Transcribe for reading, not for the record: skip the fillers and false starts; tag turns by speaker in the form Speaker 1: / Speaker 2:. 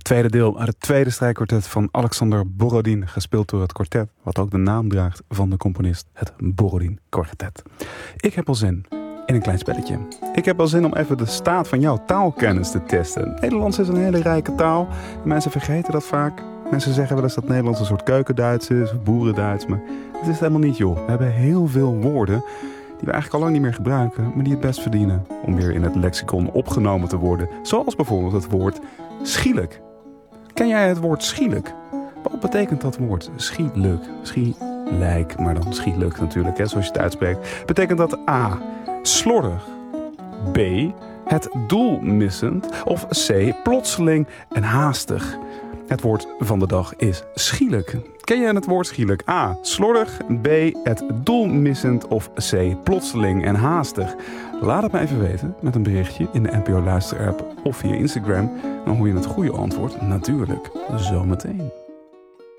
Speaker 1: Tweede deel uit het tweede strijkkwartet van Alexander Borodin, gespeeld door het kwartet, wat ook de naam draagt van de componist, het Borodin Kwartet. Ik heb al zin in een klein spelletje. Ik heb al zin om even de staat van jouw taalkennis te testen. Nederlands is een hele rijke taal. Mensen vergeten dat vaak. Mensen zeggen wel eens dat Nederlands een soort keukenduits is, of boerenduits, maar het is het helemaal niet, joh. We hebben heel veel woorden die we eigenlijk al lang niet meer gebruiken, maar die het best verdienen om weer in het lexicon opgenomen te worden. Zoals bijvoorbeeld het woord schielijk. Ken jij het woord schielijk? Wat betekent dat woord? Schielijk. Schielijk, maar dan schielijk natuurlijk, hè, zoals je het uitspreekt. Betekent dat A, slordig, B, het doel missend, of C, plotseling en haastig? Het woord van de dag is schielijk. Ken jij het woord schielijk? A, slordig, B, het doel missend, of C, plotseling en haastig? Laat het me even weten met een berichtje in de NPO Luister-app of via Instagram. Dan hoor je het goede antwoord natuurlijk zometeen.